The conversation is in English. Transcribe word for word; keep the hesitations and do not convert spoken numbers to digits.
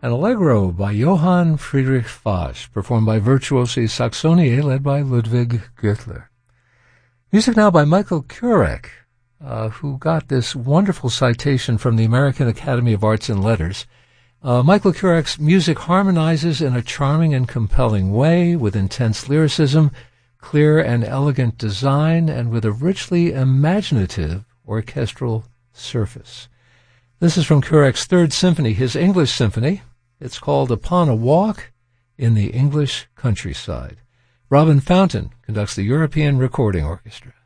An Allegro by Johann Friedrich Fasch, performed by Virtuosi Saxoniae, led by Ludwig Göttler. Music now by Michael Kurek, uh, who got this wonderful citation from the American Academy of Arts and Letters. Uh, Michael Kurek's music harmonizes in a charming and compelling way with intense lyricism, clear and elegant design, and with a richly imaginative orchestral surface. This is from Kurek's Third Symphony, his English symphony. It's called Upon a Walk in the English Countryside. Robin Fountain conducts the European Recording Orchestra.